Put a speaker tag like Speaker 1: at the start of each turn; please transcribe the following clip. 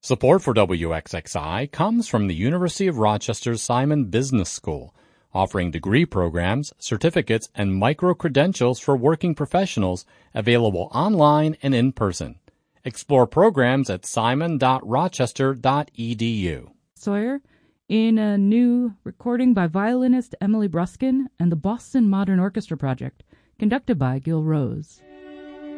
Speaker 1: Support for WXXI comes from the University of Rochester's Simon Business School, offering degree programs, certificates, and micro-credentials for working professionals available online and in person. Explore programs at simon.rochester.edu.
Speaker 2: Sawyer, in a new recording by violinist Emily Bruskin and the Boston Modern Orchestra Project, conducted by Gil Rose.